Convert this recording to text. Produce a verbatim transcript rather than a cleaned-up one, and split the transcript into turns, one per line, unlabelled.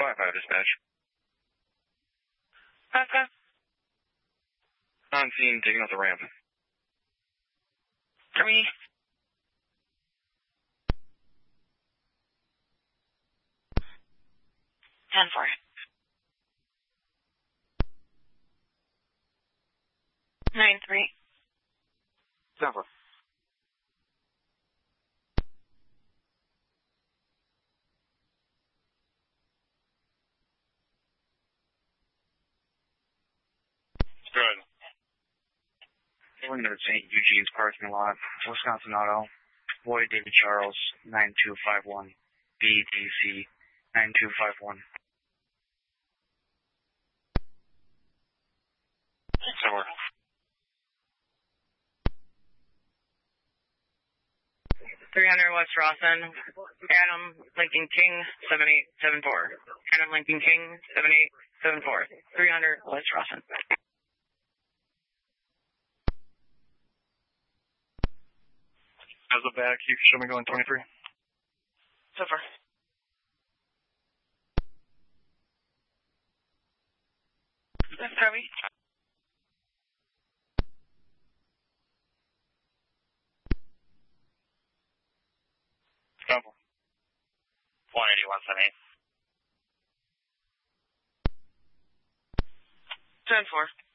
five five dispatch.
Okay.
On scene, taking out the ramp.
Three. Ten four. Nine three.
Ten four. Good. Window Saint Eugene's parking lot, Wisconsin Auto, Boyd David Charles, nine two five one, B D C, nine two five one. Somewhere.
three hundred West Rawson, Adam Lincoln King, seven eight seven four. Adam Lincoln King, seven eight seven four. three hundred West Rawson.
How's the back? You can show me going twenty-three.
So far. That's Kirby.
Temple. one eighty-one seventy-eight.
ten four.